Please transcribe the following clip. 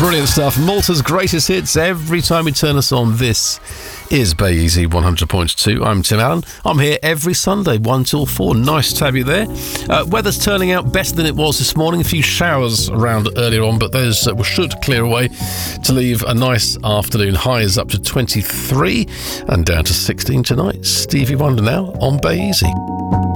Brilliant stuff. Malta's greatest hits every time we turn us on. This is Bay Easy 100.2. I'm Tim Allen. I'm here every Sunday, 1 till 4. Nice to have you there. Weather's turning out better than it was this morning. A few showers around earlier on, but those should clear away to leave a nice afternoon. Highs up to 23 and down to 16 tonight. Stevie Wonder now on Bay Easy.